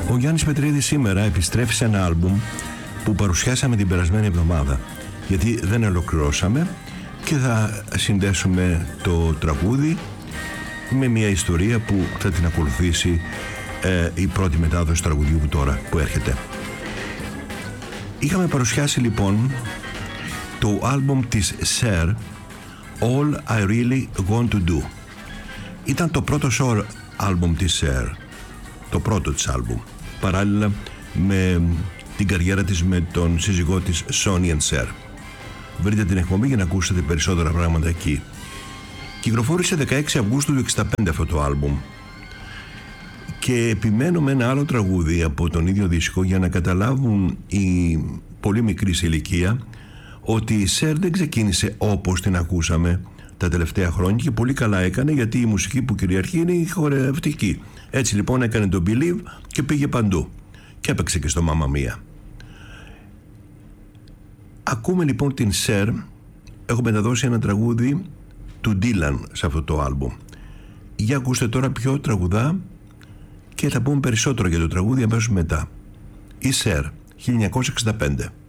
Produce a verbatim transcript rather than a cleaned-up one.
Ο Γιάννης Πετρίδης σήμερα επιστρέφει σε ένα άλμπουμ που παρουσιάσαμε την περασμένη εβδομάδα, γιατί δεν ολοκληρώσαμε, και θα συνδέσουμε το τραγούδι με μια ιστορία που θα την ακολουθήσει ε, η πρώτη μετάδοση του τραγουδιού που τώρα που έρχεται. Είχαμε παρουσιάσει λοιπόν το άλμπουμ της Cher, All I Really Want To Do. Ήταν το πρώτο solo άλμπουμ της Cher, το πρώτο της άλμπουμ, παράλληλα με την καριέρα της με τον σύζυγό της Sonny and Cher. Βρείτε την εκπομπή για να ακούσετε περισσότερα πράγματα εκεί. Κυκλοφόρησε δεκαέξι Αυγούστου του εξήντα πέντε αυτό το άλμπουμ, και επιμένω με ένα άλλο τραγούδι από τον ίδιο δίσκο για να καταλάβουν οι πολύ μικροί σε ηλικία ότι η Cher δεν ξεκίνησε όπως την ακούσαμε τα τελευταία χρόνια, και πολύ καλά έκανε, γιατί η μουσική που κυριαρχεί είναι η χορευτική. Έτσι λοιπόν έκανε το Believe και πήγε παντού και έπαιξε και στο Mamma Mia. Ακούμε λοιπόν την Cher. Έχω μεταδώσει ένα τραγούδι του Dylan σε αυτό το άλμπουμ. Για ακούστε τώρα ποιο τραγουδά και θα πούμε περισσότερο για το τραγούδι αμέσως μετά. Η Cher, χίλια εννιακόσια εξήντα πέντε.